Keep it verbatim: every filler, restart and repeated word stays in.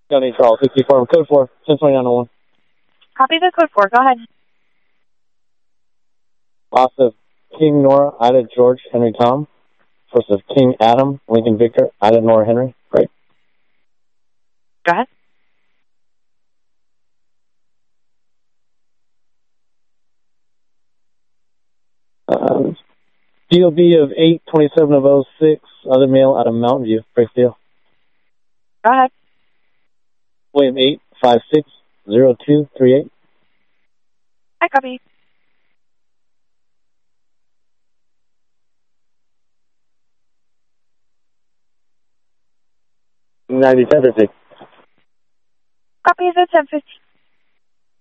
County Charles, sixty-four, code four, ten twenty-nine oh one. Copy the code four. Go ahead. Loss of King Nora, Ida George, Henry Tom. First of King Adam, Lincoln Victor, Ida Nora Henry. Great. Go ahead. Um, D O B of eight twenty-seven of oh six, other male out of Mountain View. Great deal. Go ahead. William eight five six zero two three eight. I copy. ninety ten fifty. Copy the ten fifty.